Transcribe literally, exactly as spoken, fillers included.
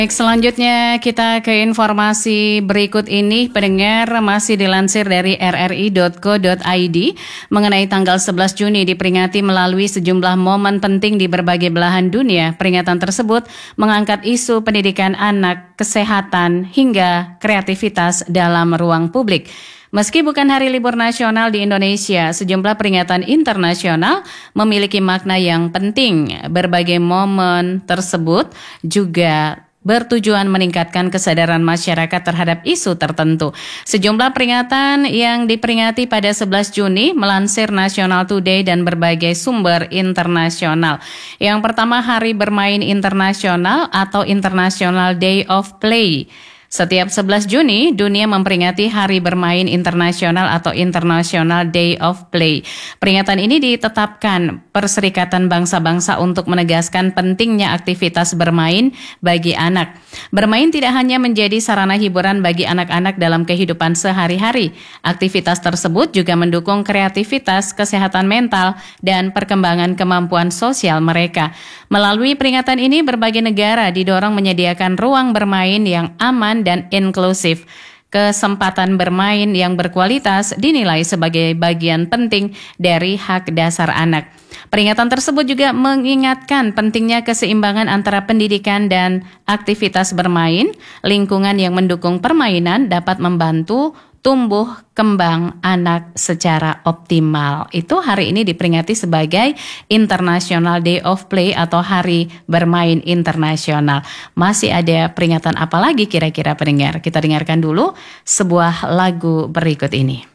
Baik, selanjutnya kita ke informasi berikut ini. Pendengar, masih dilansir dari r r i dot co dot i d mengenai tanggal sebelas Juni diperingati melalui sejumlah momen penting di berbagai belahan dunia. Peringatan tersebut mengangkat isu pendidikan anak, kesehatan, hingga kreativitas dalam ruang publik. Meski bukan hari libur nasional di Indonesia, sejumlah peringatan internasional memiliki makna yang penting. Berbagai momen tersebut juga bertujuan meningkatkan kesadaran masyarakat terhadap isu tertentu. Sejumlah peringatan yang diperingati pada sebelas Juni melansir National Today dan berbagai sumber internasional. Yang pertama, Hari Bermain Internasional atau International Day of Play. Setiap sebelas Juni, dunia memperingati Hari Bermain Internasional atau International Day of Play. Peringatan ini ditetapkan Perserikatan Bangsa-Bangsa untuk menegaskan pentingnya aktivitas bermain bagi anak. Bermain tidak hanya menjadi sarana hiburan bagi anak-anak dalam kehidupan sehari-hari. Aktivitas tersebut juga mendukung kreativitas, kesehatan mental, dan perkembangan kemampuan sosial mereka. Melalui peringatan ini, berbagai negara didorong menyediakan ruang bermain yang aman dan inklusif. Kesempatan bermain yang berkualitas dinilai sebagai bagian penting dari hak dasar anak. Peringatan tersebut juga mengingatkan pentingnya keseimbangan antara pendidikan dan aktivitas bermain. Lingkungan yang mendukung permainan dapat membantu tumbuh kembang anak secara optimal. Itu hari ini diperingati sebagai International Day of Play atau Hari Bermain Internasional. Masih ada peringatan apa lagi kira-kira pendengar? Kita dengarkan dulu sebuah lagu berikut ini.